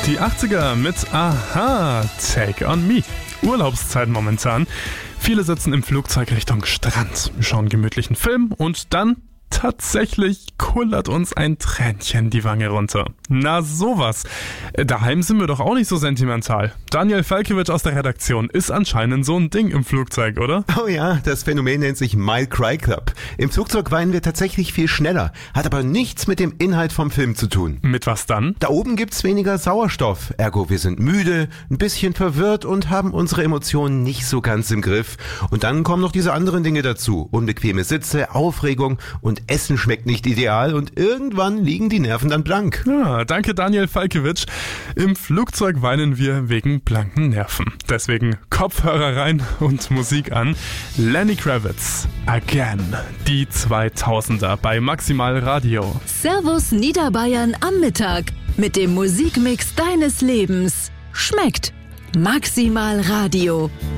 Die 80er mit Aha, Take on Me. Urlaubszeit momentan. Viele sitzen im Flugzeug Richtung Strand, schauen gemütlichen Film und dann tatsächlich kullert uns ein Tränchen die Wange runter. Na sowas. Daheim sind wir doch auch nicht so sentimental. Daniel Falkiewicz aus der Redaktion ist anscheinend so ein Ding im Flugzeug, oder? Oh ja, das Phänomen nennt sich Mile Cry Club. Im Flugzeug weinen wir tatsächlich viel schneller, hat aber nichts mit dem Inhalt vom Film zu tun. Mit was dann? Da oben gibt's weniger Sauerstoff, ergo wir sind müde, ein bisschen verwirrt und haben unsere Emotionen nicht so ganz im Griff. Und dann kommen noch diese anderen Dinge dazu. Unbequeme Sitze, Aufregung und Essen schmeckt nicht ideal und irgendwann liegen die Nerven dann blank. Ja, danke Daniel Falkiewicz. Im Flugzeug weinen wir wegen blanken Nerven. Deswegen Kopfhörer rein und Musik an. Lenny Kravitz, Again. Die 2000er bei Maximal Radio. Servus Niederbayern am Mittag mit dem Musikmix deines Lebens. Schmeckt Maximal Radio.